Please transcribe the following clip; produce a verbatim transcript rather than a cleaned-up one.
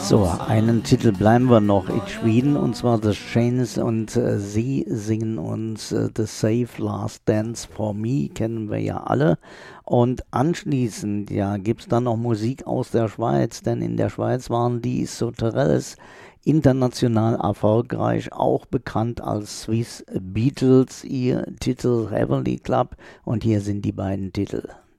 So, einen Titel bleiben wir noch in Schweden, und zwar The Shanes, und äh, sie singen uns äh, The Save Last Dance for Me, kennen wir ja alle. Und anschließend, ja, gibt es dann noch Musik aus der Schweiz, denn in der Schweiz waren die Sauterelles international erfolgreich, auch bekannt als Swiss Beatles, ihr Titel Heavenly Club, und hier sind die beiden Titel.